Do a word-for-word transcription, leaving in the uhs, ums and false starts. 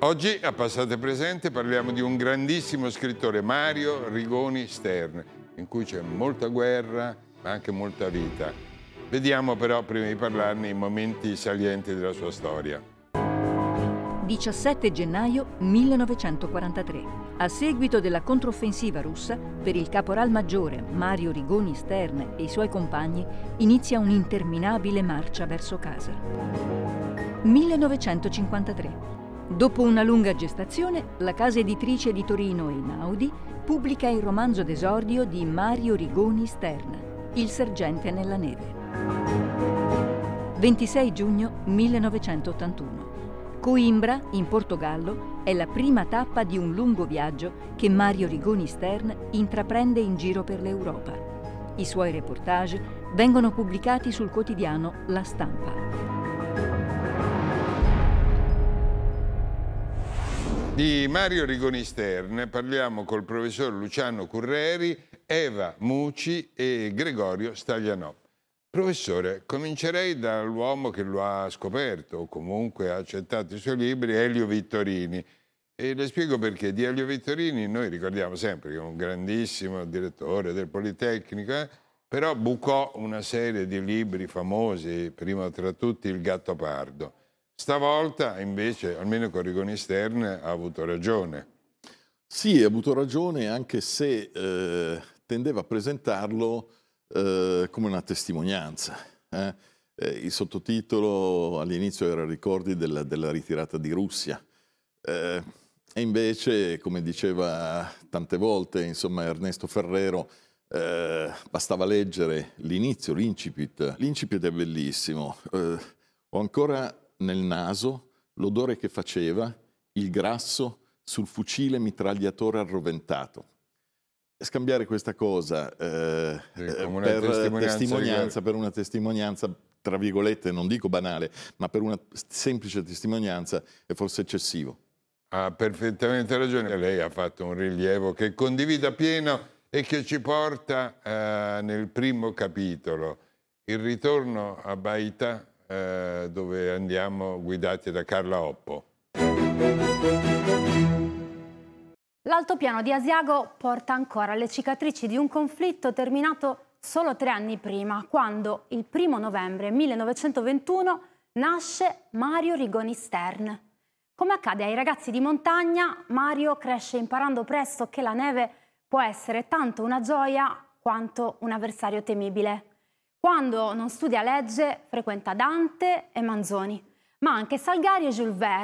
Oggi a Passato e Presente parliamo di un grandissimo scrittore, Mario Rigoni Stern, in cui c'è molta guerra ma anche molta vita. Vediamo però, prima di parlarne, i momenti salienti della sua storia. diciassette gennaio millenovecentoquarantatré. A seguito della controffensiva russa, per il caporalmaggiore Mario Rigoni Stern e i suoi compagni inizia un'interminabile marcia verso casa. millenovecentocinquantatré. Dopo una lunga gestazione, la casa editrice di Torino Einaudi pubblica il romanzo d'esordio di Mario Rigoni Stern, Il sergente nella neve. ventisei giugno millenovecentottantuno. Coimbra, in Portogallo, è la prima tappa di un lungo viaggio che Mario Rigoni Stern intraprende in giro per l'Europa. I suoi reportage vengono pubblicati sul quotidiano La Stampa. Di Mario Rigoni Stern parliamo col professor Luciano Curreri, Eva Muci e Gregorio Staglianò. Professore, comincerei dall'uomo che lo ha scoperto o comunque ha accettato i suoi libri, Elio Vittorini. E le spiego perché. Di Elio Vittorini noi ricordiamo sempre che è un grandissimo direttore del Politecnico, eh? Però bucò una serie di libri famosi, prima tra tutti Il Gattopardo. Stavolta invece, almeno con Rigoni Stern, ha avuto ragione. Sì, ha avuto ragione, anche se eh, tendeva a presentarlo eh, come una testimonianza. Eh? Eh, il sottotitolo all'inizio era Ricordi della, della ritirata di Russia. Eh, e invece, come diceva tante volte, insomma, Ernesto Ferrero, eh, bastava leggere l'inizio, l'incipit. L'incipit è bellissimo. Eh, ho ancora nel naso l'odore che faceva il grasso sul fucile mitragliatore arroventato. Scambiare questa cosa eh, per testimonianza, testimonianza per una testimonianza, tra virgolette, non dico banale, ma per una semplice testimonianza è forse eccessivo. Ha perfettamente ragione. Lei ha fatto un rilievo che condivido appieno e che ci porta eh, nel primo capitolo, il ritorno a Baita, Eh, dove andiamo guidati da Carla Oppo. L'altopiano di Asiago porta ancora le cicatrici di un conflitto terminato solo tre anni prima, quando il primo novembre millenovecentoventuno nasce Mario Rigoni Stern. Come accade ai ragazzi di montagna, Mario cresce imparando presto che la neve può essere tanto una gioia quanto un avversario temibile. Quando non studia legge, frequenta Dante e Manzoni, ma anche Salgari e Jules Verne.